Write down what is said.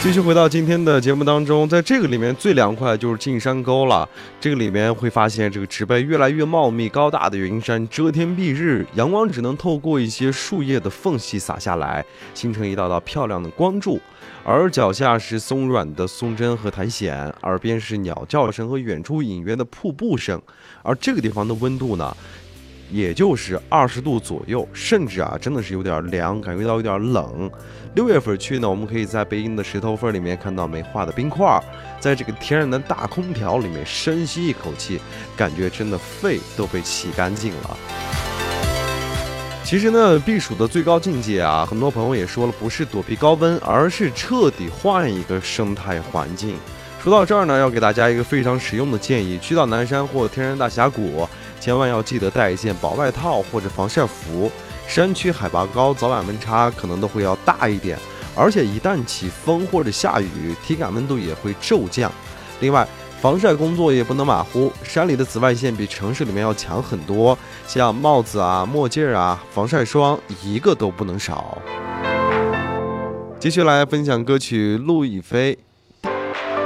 继续回到今天的节目当中，在这个里面最凉快就是进山沟了。这个里面会发现，这个植被越来越茂密高大的云山遮天蔽日，阳光只能透过一些树叶的缝隙洒下来，形成一道道漂亮的光柱。而脚下是松软的松针和苔藓，耳边是鸟叫声和远处隐约的瀑布声。而这个地方的温度呢，也就是20度左右，甚至真的是有点凉，感觉到有点冷。6月份去呢，我们可以在北京的石头缝里面看到美化的冰块，在这个天然的大空调里面深吸一口气，感觉真的肺都被洗干净了。其实呢，避暑的最高境界很多朋友也说了，不是躲避高温，而是彻底换一个生态环境。说到这儿呢，要给大家一个非常实用的建议：去到南山或天然大峡谷，千万要记得带一件薄外套或者防晒服。山区海拔高，早晚温差可能都会要大一点，而且一旦起风或者下雨，体感温度也会骤降。另外，防晒工作也不能马虎，山里的紫外线比城市里面要强很多，像帽子墨镜防晒霜一个都不能少。继续来分享歌曲《路易菲》。